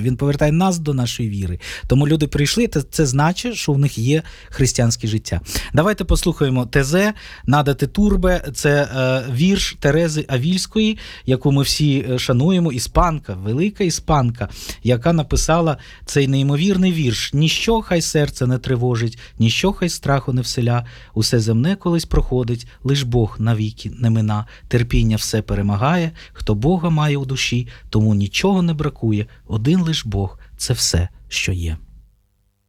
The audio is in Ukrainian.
Він повертає нас до нашої віри. Тому люди прийшли, це значить, що в них є християнське життя. Давайте послухаємо Тезе «Надати турбе». Це вірш Терези Авільської, яку ми всі шануємо, іспанка, велика іспанка, яка написала цей неймовірний вірш. «Ніщо хай серце не тривожить, ніщо хай страху не вселя, усе земне колись проходить, лиш Бог навіки не мина, терпіння все перемагає, хто Бога має у душі, тому нічого не бракує, один лиш Бог – це все, що є».